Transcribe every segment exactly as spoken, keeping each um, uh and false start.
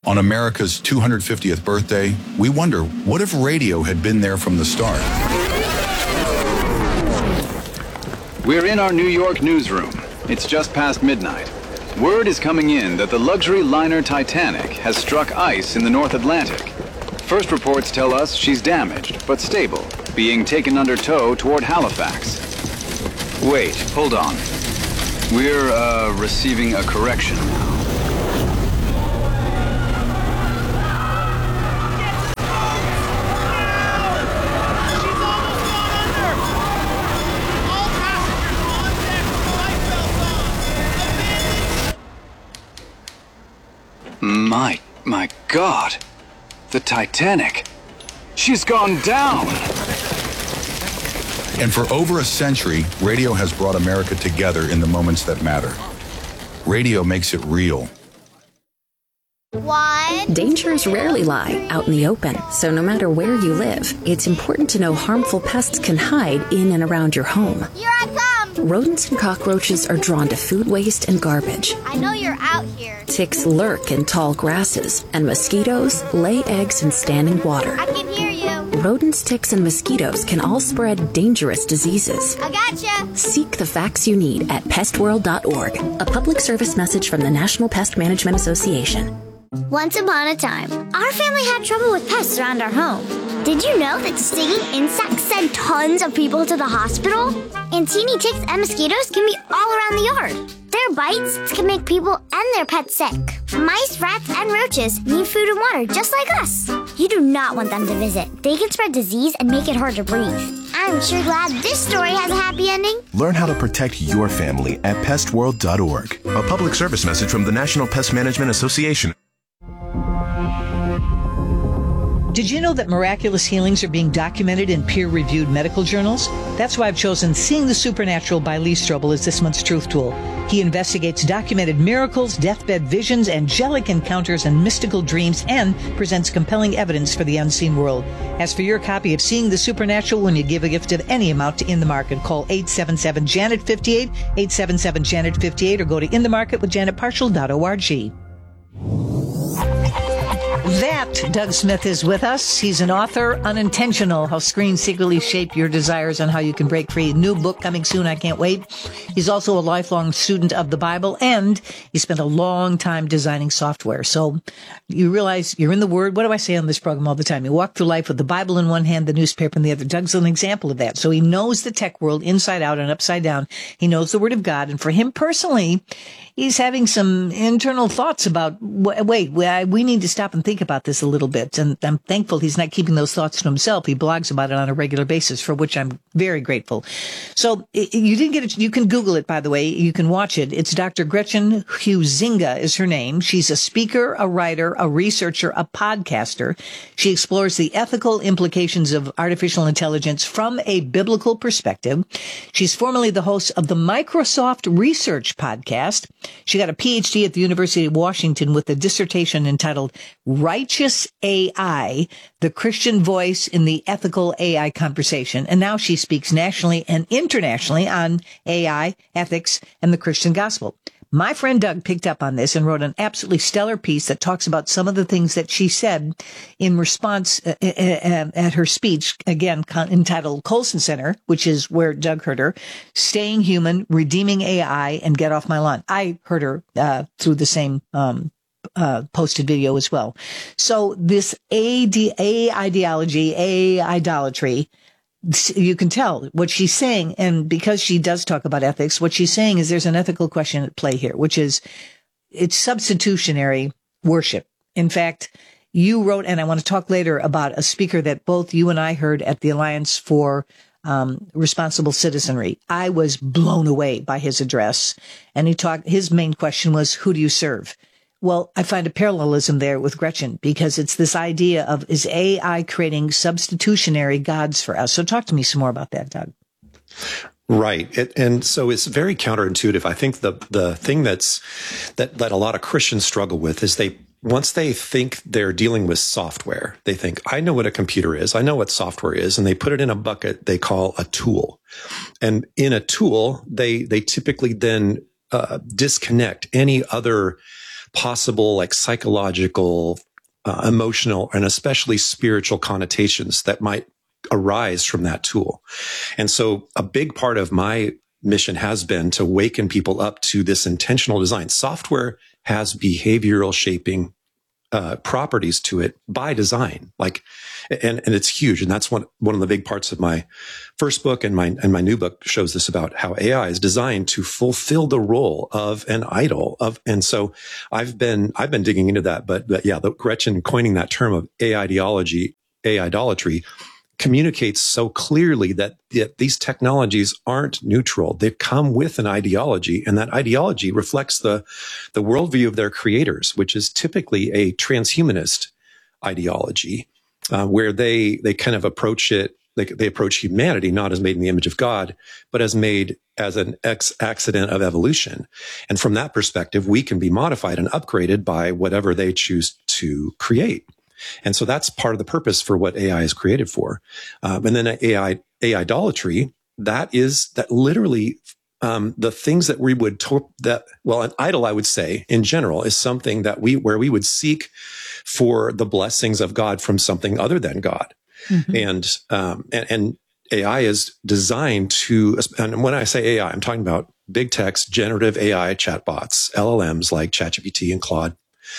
On America's two hundred fiftieth birthday, we wonder, what if radio had been there from the start? We're in our New York newsroom. It's just past midnight. Word is coming in that the luxury liner Titanic has struck ice in the North Atlantic. First reports tell us she's damaged, but stable, being taken under tow toward Halifax. Wait, hold on. We're, uh, receiving a correction now. My, my God. The Titanic. She's gone down. And for over a century, radio has brought America together in the moments that matter. Radio makes it real. One. Dangers rarely lie out in the open, so no matter where you live, it's important to know harmful pests can hide in and around your home. Here I come. Rodents and cockroaches are drawn to food waste and garbage. I know you're out here. Ticks lurk in tall grasses, and mosquitoes lay eggs in standing water. I can hear you. Rodents, ticks, and mosquitoes can all spread dangerous diseases. I gotcha. Seek the facts you need at pest world dot org, a public service message from the National Pest Management Association. Once upon a time, our family had trouble with pests around our home. Did you know that stinging insects send tons of people to the hospital? And teeny ticks and mosquitoes can be all around the yard. Their bites can make people and their pets sick. Mice, rats, and roaches need food and water just like us. You do not want them to visit. They can spread disease and make it hard to breathe. I'm sure glad this story has a happy ending. Learn how to protect your family at pest world dot org. A public service message from the National Pest Management Association. Did you know that miraculous healings are being documented in peer-reviewed medical journals? That's why I've chosen Seeing the Supernatural by Lee Strobel as this month's Truth Tool. He investigates documented miracles, deathbed visions, angelic encounters, and mystical dreams, and presents compelling evidence for the unseen world. As for your copy of Seeing the Supernatural, when you give a gift of any amount to In the Market, call eight seven seven, Janet fifty-eight, eight seven seven, Janet fifty-eight, or go to in the market with janet partial dot org. That, Doug Smith is with us. He's an author, Unintentional, How Screens Secretly Shape Your Desires and How You Can Break Free. New book coming soon. I can't wait. He's also a lifelong student of the Bible, and he spent a long time designing software. So you realize you're in the Word. What do I say on this program all the time? You walk through life with the Bible in one hand, the newspaper in the other. Doug's an example of that. So he knows the tech world inside out and upside down. He knows the Word of God. And for him personally, he's having some internal thoughts about, wait, we need to stop and think about this a little bit. And I'm thankful he's not keeping those thoughts to himself. He blogs about it on a regular basis, for which I'm very grateful. So you didn't get it. You can Google it, by the way. You can watch it. It's Doctor Gretchen Huizinga is her name. She's a speaker, a writer, a researcher, a podcaster. She explores the ethical implications of artificial intelligence from a biblical perspective. She's formerly the host of the Microsoft Research Podcast. She got a P H D at the University of Washington with a dissertation entitled Righteous A I, the Christian Voice in the Ethical A I Conversation. And now she speaks nationally and internationally on A I, ethics, and the Christian gospel. My friend Doug picked up on this and wrote an absolutely stellar piece that talks about some of the things that she said in response uh, uh, at her speech, again, con- entitled Colson Center, which is where Doug heard her, Staying Human, Redeeming A I, and Get Off My Lawn. I heard her uh, through the same um Uh, posted video as well. So this A D, A ideology, A idolatry, you can tell what she's saying. And because she does talk about ethics, what she's saying is there's an ethical question at play here, which is it's substitutionary worship. In fact, you wrote, and I want to talk later about a speaker that both you and I heard at the Alliance for Um, responsible citizenry. I was blown away by his address. And he talked, his main question was, who do you serve? Well, I find a parallelism there with Gretchen, because it's this idea of, is A I creating substitutionary gods for us? So talk to me some more about that, Doug. Right. It, and so it's very counterintuitive. I think the, the thing that's, that, that a lot of Christians struggle with is they, once they think they're dealing with software, they think, I know what a computer is. I know what software is. And they put it in a bucket they call a tool. And in a tool, they, they typically then, uh, disconnect any other possible like psychological, uh, emotional, and especially spiritual connotations that might arise from that tool. And so a big part of my mission has been to waken people up to this intentional design. Software has behavioral shaping uh, properties to it by design, like, and, and it's huge. And that's one, one of the big parts of my first book, and my, and my new book shows this about how A I is designed to fulfill the role of an idol of. And so I've been, I've been digging into that, but, but yeah, the Gretchen coining that term of A I ideology, A I idolatry, communicates so clearly that, that these technologies aren't neutral. They come with an ideology, and that ideology reflects the, the worldview of their creators, which is typically a transhumanist ideology, uh, where they, they kind of approach it, they, they approach humanity not as made in the image of God, but as made as an ex accident of evolution. And from that perspective, we can be modified and upgraded by whatever they choose to create. And so that's part of the purpose for what A I is created for. Um, and then A I, A I idolatry, that is, that literally, um, the things that we would, to- that, well, an idol, I would say in general, is something that we, where we would seek for the blessings of God from something other than God. Mm-hmm. And, um, and, and A I is designed to, and when I say A I, I'm talking about big text, generative A I chatbots, L L Ms like ChatGPT and Claude.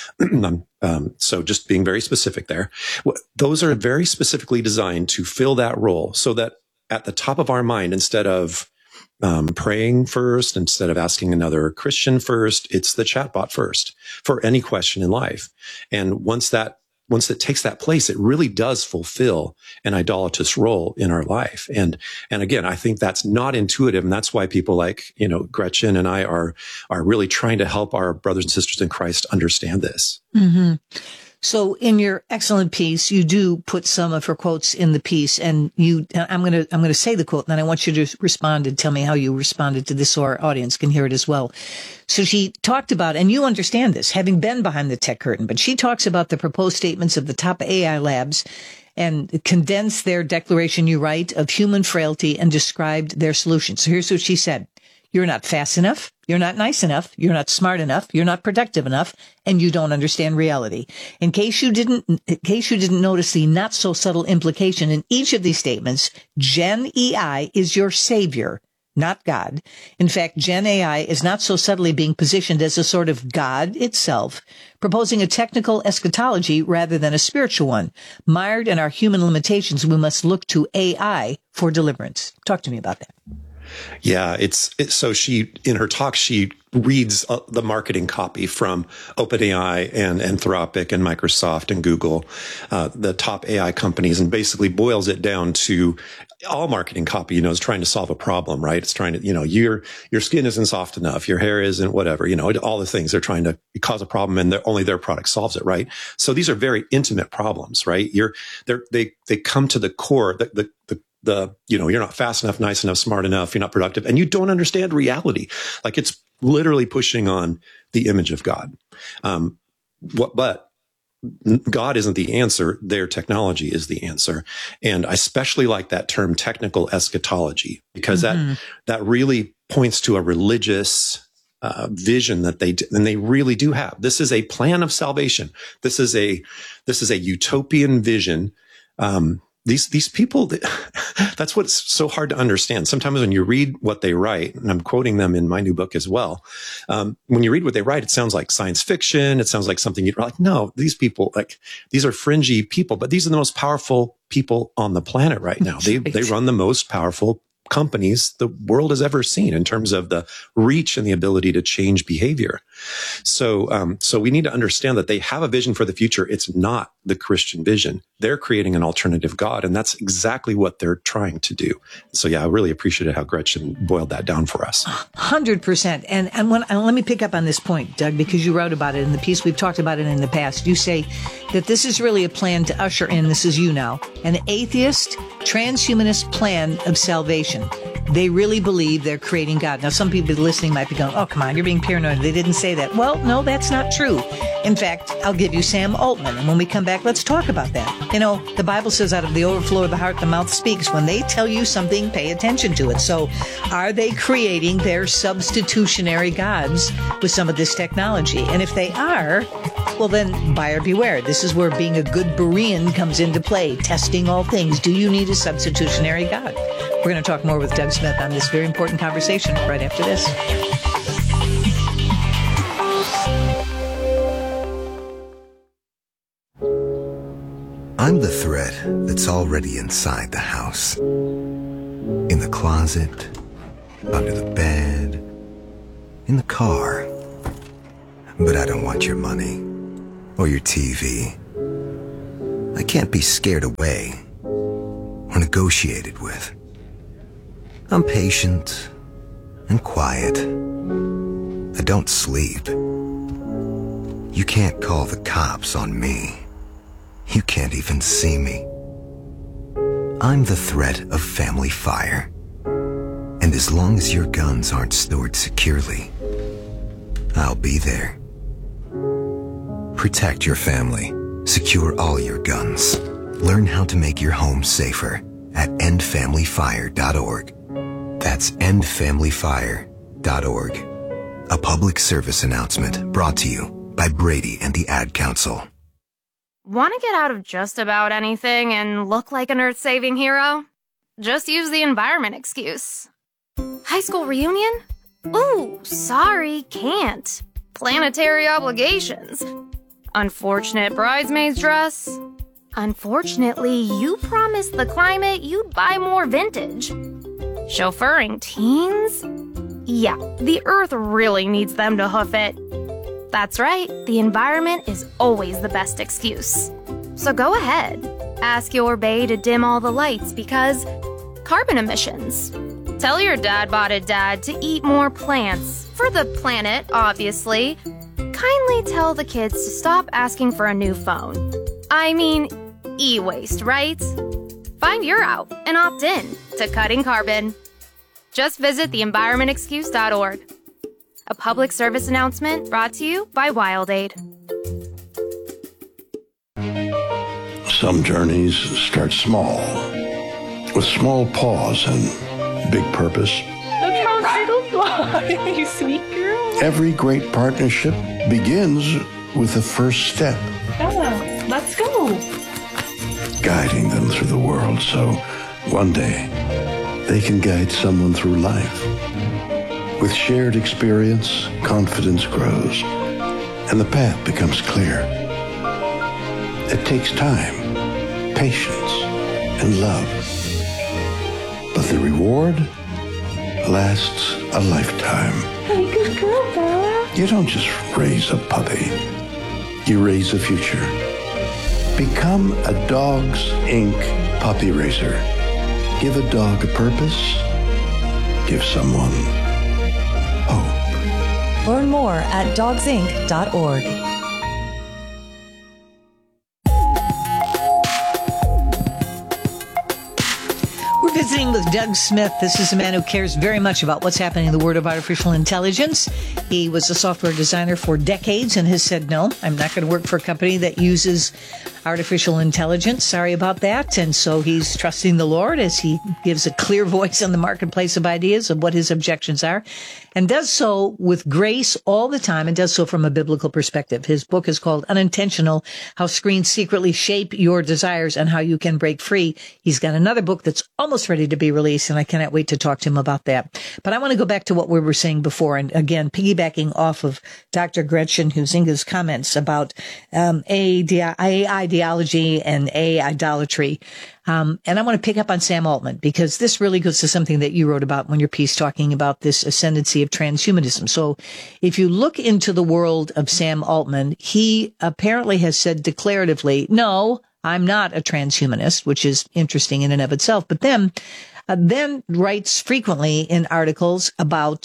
um, so just being very specific there. Those are very specifically designed to fill that role, so that at the top of our mind, instead of um, praying first, instead of asking another Christian first, it's the chatbot first for any question in life. And once that Once it takes that place, it really does fulfill an idolatrous role in our life. And, and again, I think that's not intuitive. And that's why people like, you know, Gretchen and I are, are really trying to help our brothers and sisters in Christ understand this. Mm-hmm. So in your excellent piece, you do put some of her quotes in the piece, and you, I'm going to, I'm going to say the quote, and then I want you to respond and tell me how you responded to this so our audience can hear it as well. So she talked about, and you understand this, having been behind the tech curtain, but she talks about the proposed statements of the top A I labs and condensed their declaration, you write, of human frailty and described their solutions. So here's what she said. You're not fast enough. You're not nice enough. You're not smart enough. You're not productive enough. And you don't understand reality. In case you didn't, in case you didn't notice the not so subtle implication in each of these statements, Gen A I is your savior, not God. In fact, Gen A I is not so subtly being positioned as a sort of God itself, proposing a technical eschatology rather than a spiritual one. Mired in our human limitations, we must look to A I for deliverance. Talk to me about that. Yeah, it's, it's so she, in her talk, she reads uh, the marketing copy from OpenAI and Anthropic and Microsoft and Google, uh, the top A I companies, and basically boils it down to all marketing copy, you know, is trying to solve a problem, right? It's trying to, you know, your, your skin isn't soft enough, your hair isn't whatever, you know, all the things they're trying to cause a problem, and only their product solves it, right? So these are very intimate problems, right? You're, they're, they, they come to the core, the, the, the, the, you know, you're not fast enough, nice enough, smart enough, you're not productive, and you don't understand reality. Like, it's literally pushing on the image of God. Um, what, but God isn't the answer. Their technology is the answer. And I especially like that term, technical eschatology, because mm-hmm. that, that really points to a religious uh, vision that they, and they really do have. This is a plan of salvation. This is a, this is a utopian vision. Um, These, these people, that's what's so hard to understand. Sometimes when you read what they write, and I'm quoting them in my new book as well, um, when you read what they write, it sounds like science fiction. It sounds like something you'd like, no, these people, like, these are fringy people, but these are the most powerful people on the planet right now. They, they run the most powerful companies the world has ever seen in terms of the reach and the ability to change behavior. So, um, so we need to understand that they have a vision for the future. It's not the Christian vision. They're creating an alternative God, and that's exactly what they're trying to do. So yeah, I really appreciated how Gretchen boiled that down for us. one hundred percent. And, and, when, and let me pick up on this point, Doug, because you wrote about it in the piece. We've talked about it in the past. You say that this is really a plan to usher in, this is you now, an atheist, transhumanist plan of salvation. they really believe they're creating God. Now, some people listening might be going, oh, come on, you're being paranoid. They didn't say that. Well, no, that's not true. In fact, I'll give you Sam Altman. And when we come back, let's talk about that. You know, the Bible says out of the overflow of the heart, the mouth speaks. When they tell you something, pay attention to it. So are they creating their substitutionary gods with some of this technology? And if they are, well, then buyer beware. This is where being a good Berean comes into play, testing all things. Do you need a substitutionary God? We're going to talk more with Doug Smith on this very important conversation right after this. I'm the thread that's already inside the house. In the closet, under the bed, in the car. But I don't want your money or your T V. I can't be scared away or negotiated with. I'm patient and quiet. I don't sleep. You can't call the cops on me. You can't even see me. I'm the threat of family fire. And as long as your guns aren't stored securely, I'll be there. Protect your family. Secure all your guns. Learn how to make your home safer at end family fire dot org. That's end family fire dot org. A public service announcement brought to you by Brady and the Ad Council. Want to get out of just about anything and look like an earth-saving hero? Just use the environment excuse. High school reunion? Ooh, sorry, can't. Planetary obligations. Unfortunate bridesmaid's dress. Unfortunately, you promised the climate you'd buy more vintage. Chauffeuring teens? Yeah, the earth really needs them to hoof it. That's right, the environment is always the best excuse. So go ahead, ask your bae to dim all the lights because carbon emissions. Tell your dad-botted dad to eat more plants, for the planet, obviously. Kindly tell the kids to stop asking for a new phone. I mean, e-waste, right? Find your out and opt in to cutting carbon. Just visit the environment excuse dot org. A public service announcement brought to you by WildAid. Some journeys start small, with small pause and big purpose. Look how little fly, you sweet girl. Every great partnership begins with the first step. Yeah, let's go. Guiding them through the world so one day they can guide someone through life. With shared experience, confidence grows, and the path becomes clear. It takes time, patience, and love. But the reward lasts a lifetime. Hey, good girl, Bella. You don't just raise a puppy. You raise a future. Become a Dogs Incorporated puppy raiser. Give a dog a purpose. Give someone hope. Learn more at dogs inc dot org. We're visiting with Doug Smith. This is a man who cares very much about what's happening in the world of artificial intelligence. He was a software designer for decades and has said, no, I'm not going to work for a company that uses artificial intelligence. Sorry about that. And so he's trusting the Lord as he gives a clear voice on the marketplace of ideas of what his objections are, and does so with grace all the time, and does so from a biblical perspective. His book is called Unintentional: How Screens Secretly Shape Your Desires and How You Can Break Free. He's got another book that's almost ready to be released, and I cannot wait to talk to him about that. But I want to go back to what we were saying before, and again, piggybacking off of Doctor Gretchen Huizinga's comments about um, A I ideology and A idolatry. Um, and I want to pick up on Sam Altman, because this really goes to something that you wrote about when your piece talking about this ascendancy of transhumanism. So if you look into the world of Sam Altman, he apparently has said declaratively, no, I'm not a transhumanist, which is interesting in and of itself. But then, uh, then writes frequently in articles about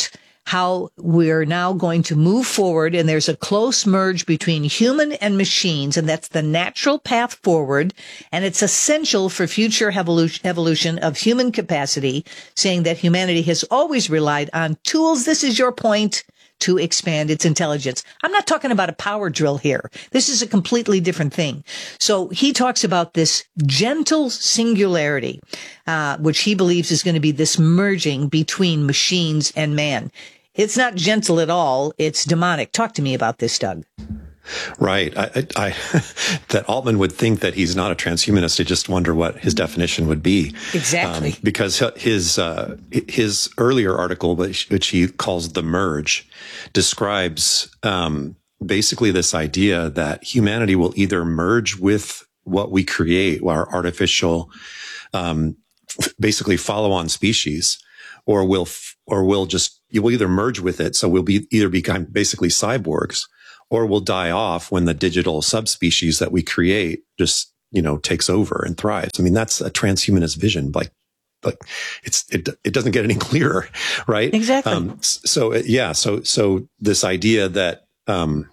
how we're now going to move forward, and there's a close merge between human and machines, and that's the natural path forward, and it's essential for future evolution, evolution of human capacity, saying that humanity has always relied on tools, this is your point, to expand its intelligence. I'm not talking about a power drill here. This is a completely different thing. So he talks about this gentle singularity, uh, which he believes is going to be this merging between machines and man. It's not gentle at all. It's demonic. Talk to me about this, Doug. Right. I, I, I that Altman would think that he's not a transhumanist. I just wonder what his definition would be. Exactly. Um, because his, uh, his earlier article, which, which he calls The Merge, describes, um, basically this idea that humanity will either merge with what we create, our artificial, um, basically follow on species, or will, or will just, you will either merge with it. So we'll be either become basically cyborgs, or will die off when the digital subspecies that we create just, you know, takes over and thrives. I mean, that's a transhumanist vision. Like, like it's, it, it doesn't get any clearer, right? Exactly. Um, so yeah, so, so this idea that, um,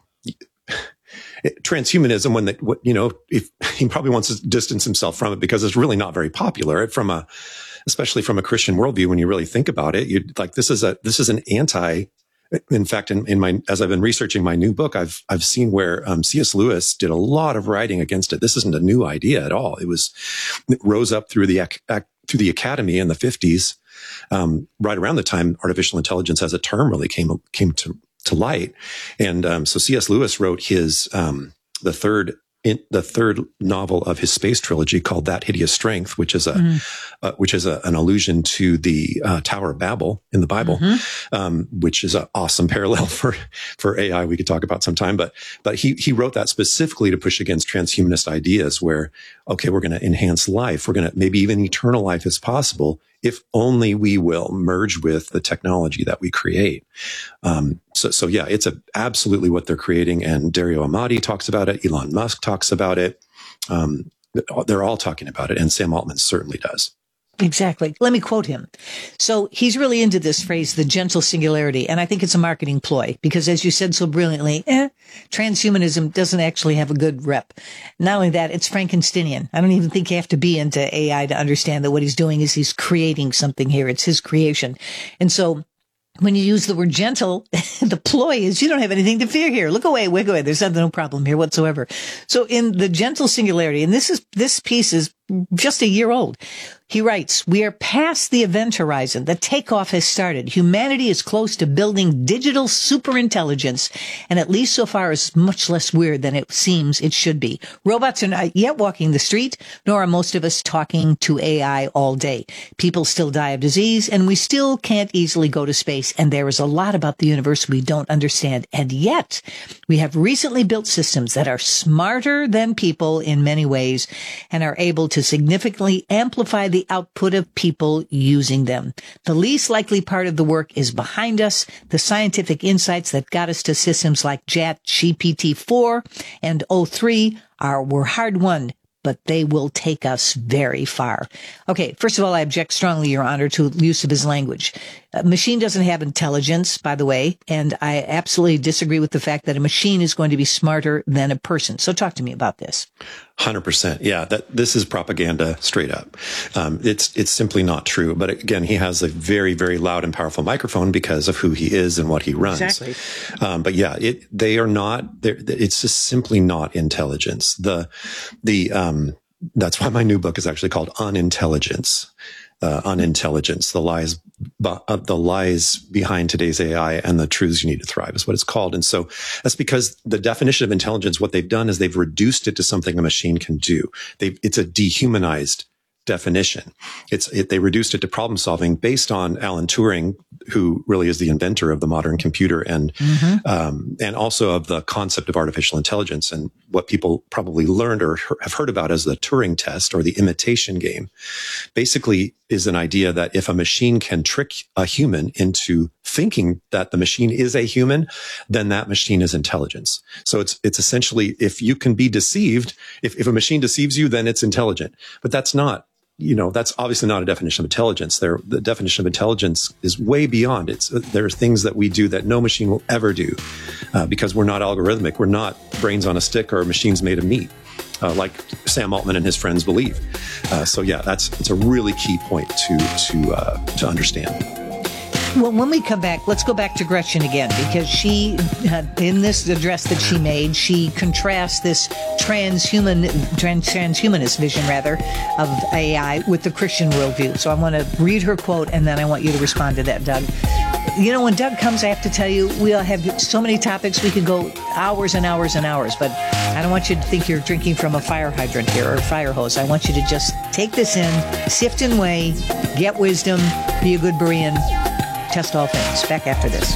transhumanism, when the, you know, if he probably wants to distance himself from it because it's really not very popular from a, especially from a Christian worldview. When you really think about it, you'd like, this is a, this is an anti, in fact, in, in my, as I've been researching my new book, I've, I've seen where, um, C S Lewis did a lot of writing against it. This isn't a new idea at all. It was, it rose up through the, ac- ac- through the academy in the fifties, um, right around the time artificial intelligence as a term really came, came to, to light. And, um, so C S Lewis wrote his, um, the third, in the third novel of his space trilogy called That Hideous Strength, which is a, mm-hmm. uh, which is a, an allusion to the uh, Tower of Babel in the Bible, mm-hmm. um, which is an awesome parallel for, for A I we could talk about sometime. But, but he, he wrote that specifically to push against transhumanist ideas where, okay, we're going to enhance life. We're going to, maybe even eternal life is possible if only we will merge with the technology that we create. Um, so, so yeah, it's a, absolutely what they're creating. And Dario Amati talks about it. Elon Musk talks about it. Um, they're all talking about it. And Sam Altman certainly does. Exactly. Let me quote him. So he's really into this phrase, the gentle singularity. And I think it's a marketing ploy because, as you said so brilliantly, eh, transhumanism doesn't actually have a good rep. Not only that, it's Frankensteinian. I don't even think you have to be into A I to understand that what he's doing is he's creating something here. It's his creation. And so when you use the word gentle, the ploy is you don't have anything to fear here. Look away, wig away. There's no problem here whatsoever. So in the gentle singularity, and this is, this piece is just a year old. He writes, we are past the event horizon. The takeoff has started. Humanity is close to building digital superintelligence, and at least so far is much less weird than it seems it should be. Robots are not yet walking the street, nor are most of us talking to A I all day. People still die of disease, and we still can't easily go to space, and there is a lot about the universe we don't understand. And yet, we have recently built systems that are smarter than people in many ways and are able to significantly amplify the output of people using them. The least likely part of the work is behind us. The scientific insights that got us to systems like Chat G P T four and O three are were hard won, but they will take us very far. Okay, first of all, I object strongly, Your Honor, to use of his language. A machine doesn't have intelligence, by the way, and I absolutely disagree with the fact that a machine is going to be smarter than a person. So talk to me about this. one hundred percent. Yeah, that this is propaganda straight up. Um, it's it's simply not true. But again, he has a very, very loud and powerful microphone because of who he is and what he runs. Exactly. Um, but yeah, it they are not. It's just simply not intelligence. The the um, that's why my new book is actually called Unintelligence. Uh, unintelligence, the lies, uh, the lies behind today's A I and the truths you need to thrive is what it's called. And so that's because the definition of intelligence, what they've done is they've reduced it to something a machine can do. They've, it's a dehumanized definition. It's, it, they reduced it to problem solving based on Alan Turing, who really is the inventor of the modern computer and, mm-hmm. um, and also of the concept of artificial intelligence and what people probably learned or have heard about as the Turing test or the imitation game. Basically is an idea that if a machine can trick a human into thinking that the machine is a human, then that machine is intelligence. So it's, it's essentially, if you can be deceived, if, if a machine deceives you, then it's intelligent. But that's not you know, that's obviously not a definition of intelligence. There, the definition of intelligence is way beyond. It's there are things that we do that no machine will ever do, uh, because we're not algorithmic. We're not brains on a stick or machines made of meat, uh, like Sam Altman and his friends believe. Uh, so yeah, that's it's a really key point to to uh, to understand. Well, when we come back, let's go back to Gretchen again, because she, uh, in this address that she made, she contrasts this transhuman, trans, transhumanist vision, rather, of A I with the Christian worldview. So I want to read her quote, and then I want you to respond to that, Doug. You know, when Doug comes, I have to tell you, we all have so many topics. We could go hours and hours and hours, but I don't want you to think you're drinking from a fire hydrant here or a fire hose. I want you to just take this in, sift and weigh, get wisdom, be a good Berean. Test all things. Back after this.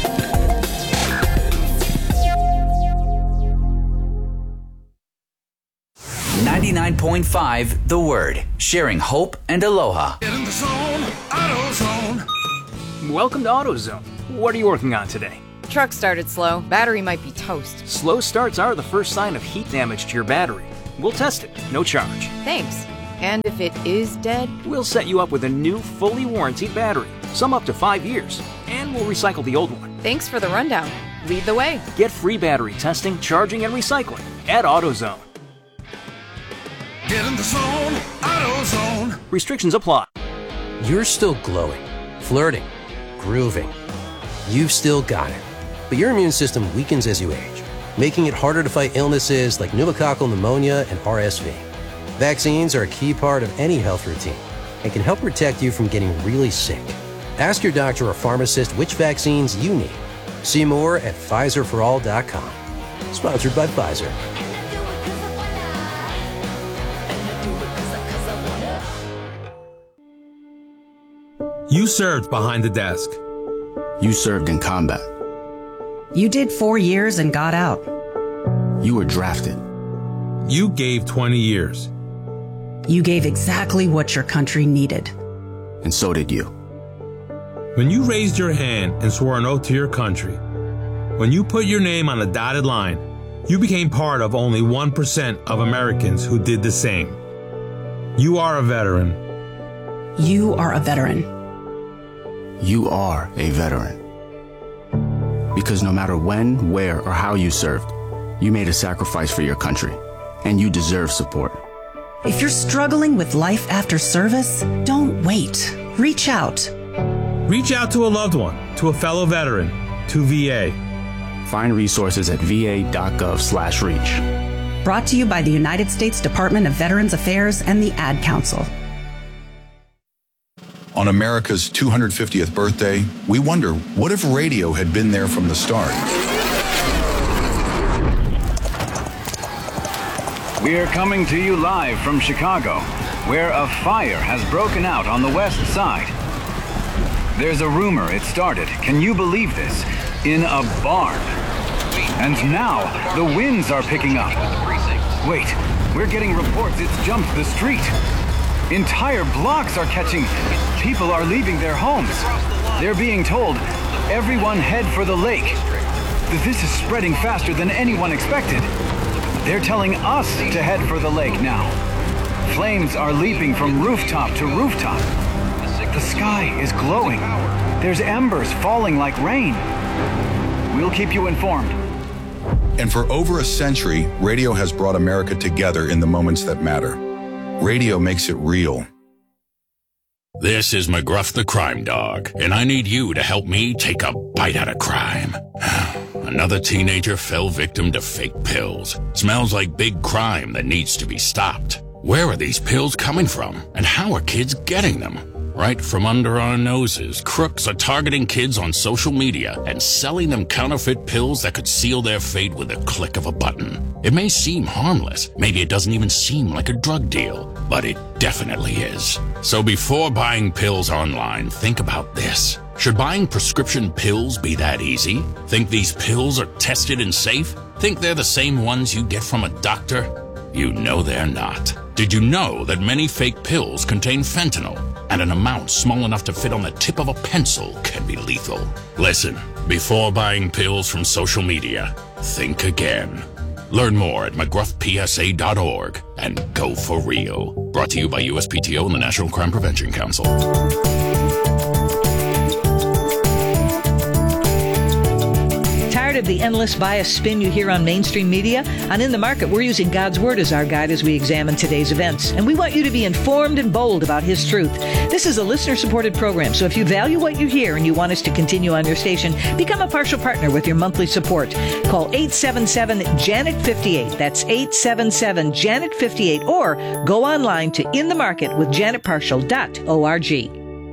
ninety-nine point five The Word, sharing hope and aloha. Get in the zone, AutoZone. Welcome to AutoZone. What are you working on today? Truck started slow. Battery might be toast. Slow starts are the first sign of heat damage to your battery. We'll test it, no charge. Thanks. And if it is dead? We'll set you up with a new, fully warranted battery, some up to five years, and we'll recycle the old one. Thanks for the rundown. Lead the way. Get free battery testing, charging, and recycling at AutoZone. Get in the zone, AutoZone. Restrictions apply. You're still glowing, flirting, grooving. You've still got it. But your immune system weakens as you age, making it harder to fight illnesses like pneumococcal pneumonia and R S V. Vaccines are a key part of any health routine and can help protect you from getting really sick. Ask your doctor or pharmacist which vaccines you need. See more at Pfizer for all dot com. Sponsored by Pfizer. You served behind the desk. You served in combat. You did four years and got out. You were drafted. You gave twenty years. You gave exactly what your country needed. And so did you. When you raised your hand and swore an oath to your country, when you put your name on a dotted line, you became part of only one percent of Americans who did the same. You are a veteran. You are a veteran. You are a veteran. Because no matter when, where, or how you served, you made a sacrifice for your country, and you deserve support. If you're struggling with life after service, don't wait. Reach out. Reach out to a loved one, to a fellow veteran, to V A. Find resources at va.gov slash reach. Brought to you by the United States Department of Veterans Affairs and the Ad Council. On America's two hundred fiftieth birthday, we wonder, what if radio had been there from the start? We're coming to you live from Chicago, where a fire has broken out on the west side. There's a rumor it started, can you believe this, in a barn. And now, the winds are picking up. Wait, we're getting reports it's jumped the street. Entire blocks are catching. People are leaving their homes. They're being told, everyone head for the lake. This is spreading faster than anyone expected. They're telling us to head for the lake now. Flames are leaping from rooftop to rooftop. The sky is glowing. There's embers falling like rain. We'll keep you informed. And for over a century, radio has brought America together in the moments that matter. Radio makes it real. This is McGruff the Crime Dog, and I need you to help me take a bite out of crime. Another teenager fell victim to fake pills. Smells like big crime that needs to be stopped. Where are these pills coming from, and how are kids getting them? Right from under our noses, crooks are targeting kids on social media and selling them counterfeit pills that could seal their fate with a click of a button. It may seem harmless, maybe it doesn't even seem like a drug deal, but it definitely is. So before buying pills online, think about this. Should buying prescription pills be that easy? Think these pills are tested and safe? Think they're the same ones you get from a doctor? You know they're not. Did you know that many fake pills contain fentanyl, and an amount small enough to fit on the tip of a pencil can be lethal? Listen, before buying pills from social media, think again. Learn more at mcgruff p s a dot org and go for real. Brought to you by U S P T O and the National Crime Prevention Council. Tired of the endless bias spin you hear on mainstream media? On In the Market, we're using God's Word as our guide as we examine today's events. And we want you to be informed and bold about His truth. This is a listener-supported program, so if you value what you hear and you want us to continue on your station, become a partial partner with your monthly support. Call eight seven seven, Janet fifty-eight. That's eight seven seven, Janet fifty-eight. Or go online to in the market with janet partial dot org.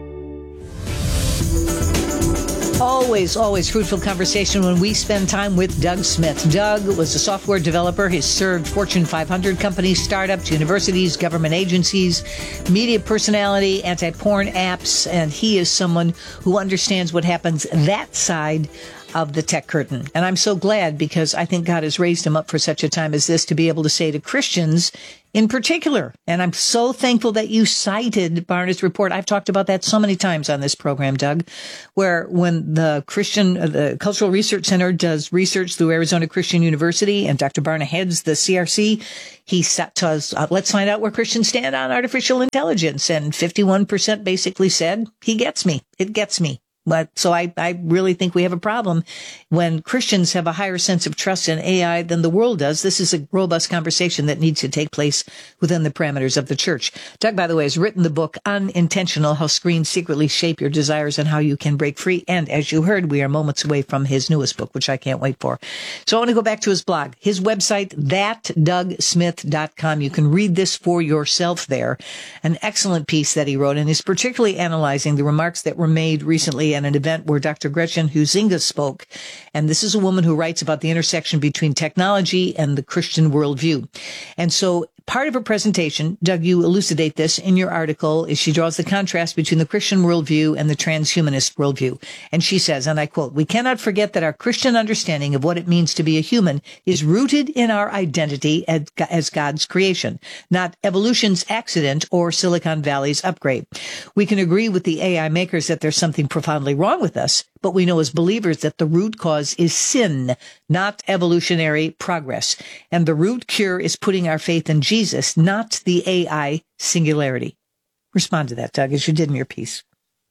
Always, always fruitful conversation when we spend time with Doug Smith. Doug was a software developer. He's served Fortune five hundred companies, startups, universities, government agencies, media personality, anti-porn apps, and he is someone who understands what happens that side of the tech curtain. And I'm so glad, because I think God has raised him up for such a time as this to be able to say to Christians in particular, and I'm so thankful that you cited Barna's report. I've talked about that so many times on this program, Doug, where when the Christian, uh, the Cultural Research Center does research through Arizona Christian University, and Doctor Barna heads the C R C, he set to us, uh, let's find out where Christians stand on artificial intelligence. And fifty-one percent basically said, he gets me. It gets me. But so I, I really think we have a problem when Christians have a higher sense of trust in A I than the world does. This is a robust conversation that needs to take place within the parameters of the church. Doug, by the way, has written the book Unintentional: How Screens Secretly Shape Your Desires and How You Can Break Free. And as you heard, we are moments away from his newest book, which I can't wait for. So I want to go back to his blog, his website, that doug smith dot com. You can read this for yourself there. An excellent piece that he wrote, and is particularly analyzing the remarks that were made recently at an event where Doctor Gretchen Huizinga spoke. And this is a woman who writes about the intersection between technology and the Christian worldview. And so part of her presentation, Doug, you elucidate this in your article, is she draws the contrast between the Christian worldview and the transhumanist worldview. And she says, and I quote, "We cannot forget that our Christian understanding of what it means to be a human is rooted in our identity as, as God's creation, not evolution's accident or Silicon Valley's upgrade. We can agree with the A I makers that there's something profoundly wrong with us, but we know as believers that the root cause is sin, not evolutionary progress. And the root cure is putting our faith in Jesus, not the A I singularity." Respond to that, Doug, as you did in your piece.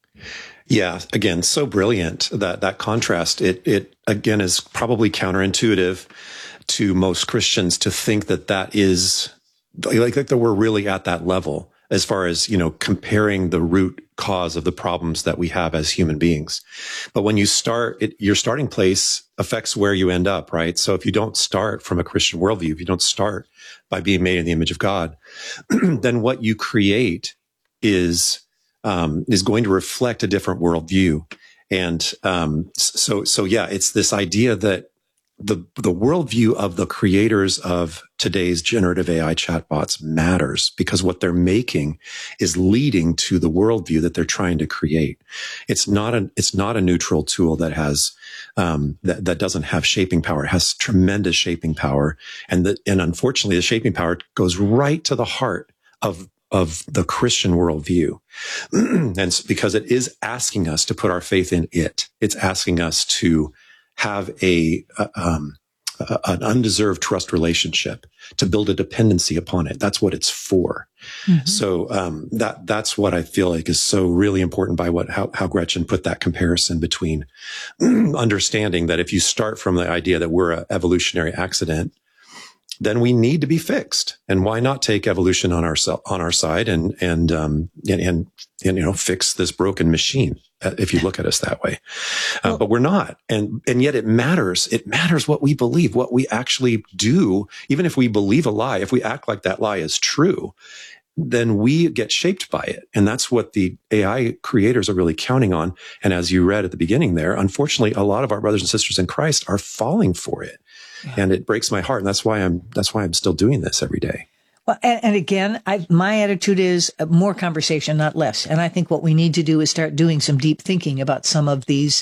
Yeah, again, so brilliant, that that contrast. It, it again, is probably counterintuitive to most Christians to think that that is, like, like that we're really at that level as far as, you know, comparing the root cause of the problems that we have as human beings. But when you start, it, your starting place affects where you end up, right? So if you don't start from a Christian worldview, if you don't start by being made in the image of God, then what you create is, um, is going to reflect a different worldview. And, um, so, so yeah, it's this idea that the, the worldview of the creators of today's generative A I chatbots matters, because what they're making is leading to the worldview that they're trying to create. It's not a, it's not a neutral tool that has, um, that, that doesn't have shaping power. It has tremendous shaping power. And the, and unfortunately, the shaping power goes right to the heart of of the Christian worldview. And because it is asking us to put our faith in it. It's asking us to have a, uh, um, uh, an undeserved trust relationship, to build a dependency upon it. That's what it's for. Mm-hmm. So, um, that, that's what I feel like is so really important by what, how, how Gretchen put that comparison between understanding that if you start from the idea that we're an evolutionary accident, then we need to be fixed. And why not take evolution on our, on our side and, and, um, and, and, and, you know, fix this broken machine, if you look at us that way. Uh, well, but we're not. And, and yet it matters. It matters what we believe, what we actually do. Even if we believe a lie, if we act like that lie is true, then we get shaped by it. And that's what the A I creators are really counting on. And as you read at the beginning there, unfortunately, a lot of our brothers and sisters in Christ are falling for it. Yeah. And it breaks my heart. And that's why I'm, that's why I'm still doing this every day. Well, and, and again, I, my attitude is more conversation, not less. And I think what we need to do is start doing some deep thinking about some of these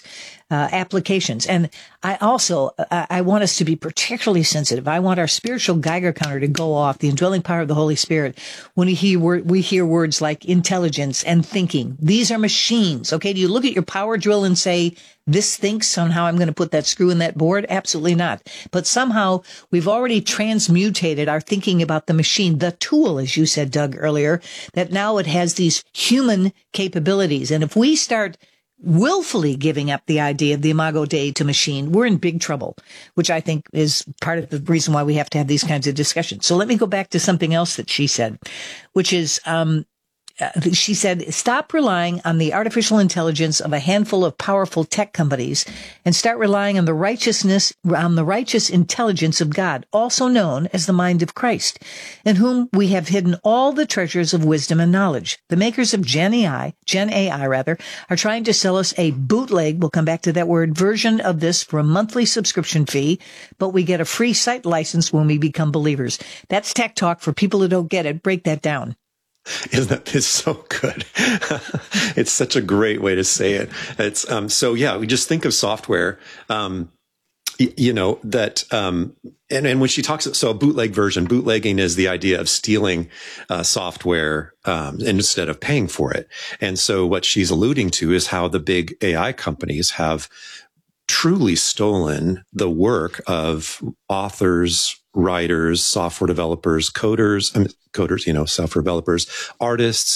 uh, applications. And I also, uh, I want us to be particularly sensitive. I want our spiritual Geiger counter to go off, the indwelling power of the Holy Spirit, when we hear, we hear words like intelligence and thinking. These are machines. Okay. Do you look at your power drill and say, this thinks on how I'm going to put that screw in that board? Absolutely not. But somehow we've already transmutated our thinking about the machine, the tool, as you said, Doug, earlier, that now it has these human capabilities. And if we start willfully giving up the idea of the Imago Dei to machine, we're in big trouble, which I think is part of the reason why we have to have these kinds of discussions. So let me go back to something else that she said, which is, um, Uh, she said, stop relying on the artificial intelligence of a handful of powerful tech companies and start relying on the righteousness, on the righteous intelligence of God, also known as the mind of Christ, in whom we have hidden all the treasures of wisdom and knowledge. The makers of Gen A I, Gen A I rather, are trying to sell us a bootleg, we'll come back to that word, version of this for a monthly subscription fee, but we get a free site license when we become believers. That's tech talk for people who don't get it. Break that down. Isn't that it's so good? It's such a great way to say it. It's um, so yeah. We just think of software, um, y- you know that, um, and and when she talks, so a bootleg version, bootlegging is the idea of stealing uh, software um, instead of paying for it. And so what she's alluding to is how the big A I companies have truly stolen the work of authors, writers, software developers, coders, I mean, coders, you know, software developers, artists,